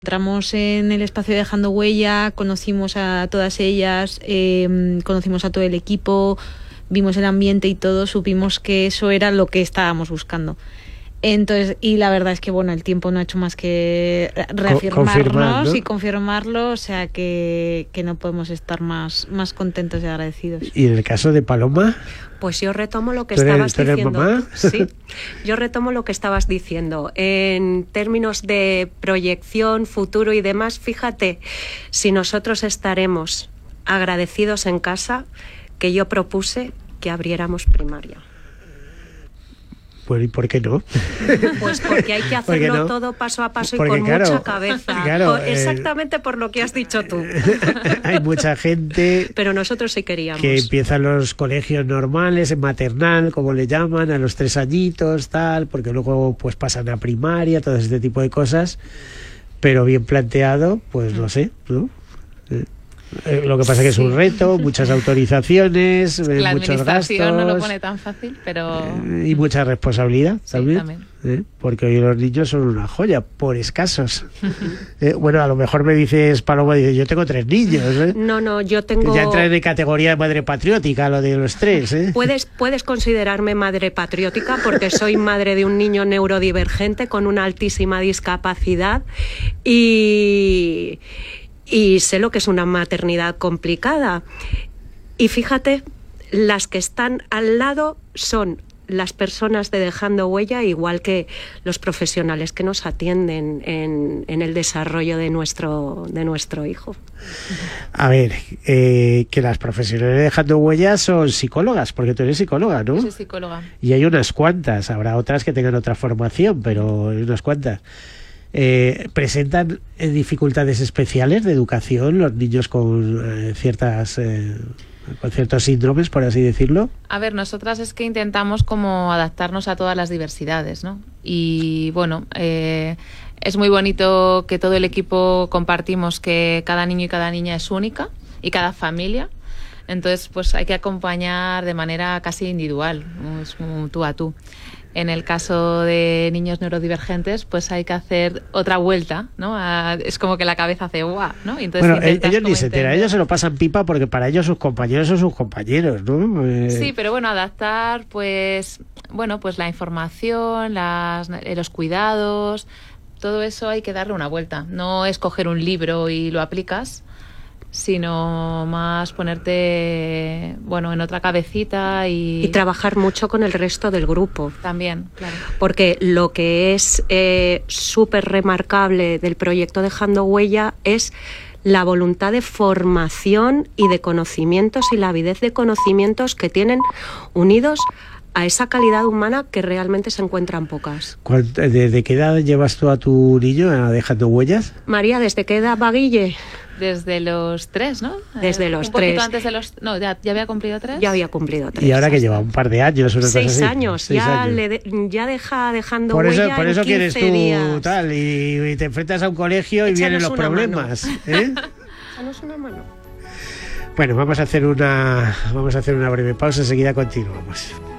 Entramos en el espacio Dejando Huella, conocimos a todas ellas, conocimos a todo el equipo, vimos el ambiente y todo, supimos que eso era lo que estábamos buscando. Entonces, y la verdad es que bueno, el tiempo no ha hecho más que reafirmarnos, ¿no? Y confirmarlo, o sea que no podemos estar más contentos y agradecidos. ¿Y en el caso de Paloma? Pues yo retomo lo que estabas diciendo. ¿Mamá? Sí, yo retomo lo que estabas diciendo. En términos de proyección, futuro y demás, fíjate, si nosotros estaremos agradecidos en casa, que yo propuse que abriéramos primaria. Bueno, ¿y por qué no? Pues porque hay que hacerlo todo paso a paso y con mucha cabeza. Exactamente por lo que has dicho tú. Hay mucha gente... Pero nosotros sí queríamos. Que empiezan los colegios normales, en maternal, como le llaman, a los 3 añitos, tal, porque luego pues pasan a primaria, todo este tipo de cosas. Pero bien planteado, pues no sé, ¿no? Lo que pasa es que es un reto, muchas autorizaciones, la muchos gastos. No lo pone tan fácil, pero... y mucha responsabilidad también. Sí, también. Porque hoy los niños son una joya, por escasos. Bueno, a lo mejor me dices, Paloma, dice, yo tengo 3 niños. No, yo tengo... Ya entra en categoría de madre patriótica, lo de los 3. Puedes considerarme madre patriótica porque soy madre de un niño neurodivergente con una altísima discapacidad y sé lo que es una maternidad complicada. Y fíjate, las que están al lado son las personas de Dejando Huella, igual que los profesionales que nos atienden en el desarrollo de nuestro hijo. A ver, que las profesionales de Dejando Huella son psicólogas, porque tú eres psicóloga, ¿no? Yo soy psicóloga. Y hay unas cuantas, habrá otras que tengan otra formación, pero hay unas cuantas. ¿Presentan dificultades especiales de educación los niños con ciertos síndromes, por así decirlo? A ver, nosotras es que intentamos como adaptarnos a todas las diversidades, ¿no? Y bueno, es muy bonito que todo el equipo compartimos que cada niño y cada niña es única y cada familia. Entonces, pues hay que acompañar de manera casi individual, es como tú a tú. En el caso de niños neurodivergentes, pues hay que hacer otra vuelta, ¿no? Es como que la cabeza hace ¡guau!, ¿no? Entonces, bueno, ellos ni se enteran, ellos se lo pasan pipa porque para ellos sus compañeros son sus compañeros, ¿no? Sí, pero bueno, adaptar, pues la información, los cuidados, todo eso hay que darle una vuelta. No es coger un libro y lo aplicas, sino más ponerte en otra cabecita y trabajar mucho con el resto del grupo. También, claro. Porque lo que es súper remarcable del proyecto Dejando Huella es la voluntad de formación y de conocimientos y la avidez de conocimientos que tienen unidos a esa calidad humana que realmente se encuentran pocas. ¿Desde qué edad llevas tú a tu niño a Dejando Huellas? María, ¿desde qué edad va Guille? Desde los 3, ¿no? Desde los 3. Un poquito antes de los... No, ¿ya había cumplido 3? Ya había cumplido 3. Y ahora que lleva un par de años, una 6 cosa así. años. 6 ya años. Ya deja Dejando por Huella por eso en 15 quieres tú días. Tal y te enfrentas a un colegio y vienen los problemas. Échanos una mano. Bueno, vamos a hacer una breve pausa, enseguida continuamos.